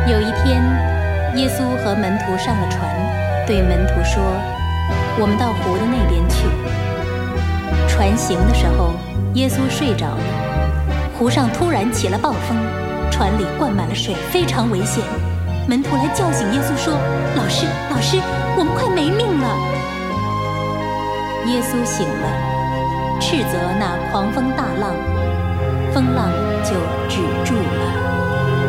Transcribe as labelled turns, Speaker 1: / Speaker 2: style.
Speaker 1: 有一天，耶稣和门徒上了船，对门徒说：“我们到湖的那边去。”船行的时候，耶稣睡着了。湖上突然起了暴风，船里灌满了水，非常危险。门徒来叫醒耶稣说：“老师，老师，我们快没命了！”耶稣醒了，斥责那狂风大浪，风浪就止住了。